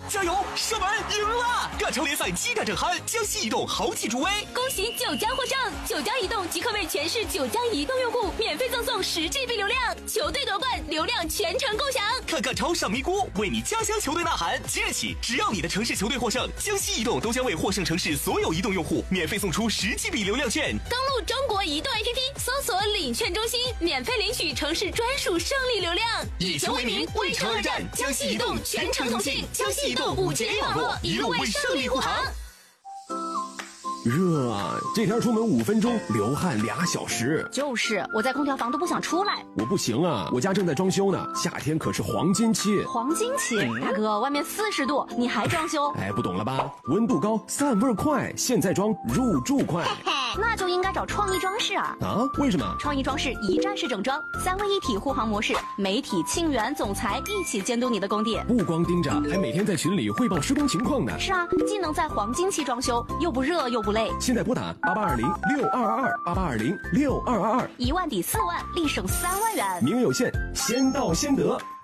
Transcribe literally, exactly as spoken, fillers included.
加油，射门赢了！港超联赛激战正酣，江西移动豪气助威， 恭喜九江获胜！九江移动即刻为全市九江移动用户免费赠送十 G B 流量，球队夺冠，流量全程共享。 看港超赏咪咕，为你家乡球队呐喊！即日起，只要你的城市球队获胜，江西移动都将为获胜城市所有移动用户免费送出十 G B 流量券。 登录中国移动 A P P， 搜索领券中心，免费领取城市专属胜利流量。 以球为名，为城而战，江西移动全程同庆，江西移动五 G A 网络，一路为胜利护航。 热啊！这天出门五分钟，流汗俩小时。 就是，我在空调房都不想出来。 我不行啊，我家正在装修呢，夏天可是黄金期。 黄金期？大哥，外面四十度，你还装修？ 哎，不懂了吧？温度高，散味快，现在装入住快。 那就应该找创意装饰啊！ 啊？为什么？ 创意装饰一站式整装，三位一体护航模式，媒体、庆元、总裁一起监督你的工地。 不光盯着，还每天在群里汇报施工情况呢。 是啊，既能在黄金期装修，又不热又不累。 现在拨打八八二零六二二二八八二零六二二二， 一万抵四万，立省三万元， 名额有限，先到先得。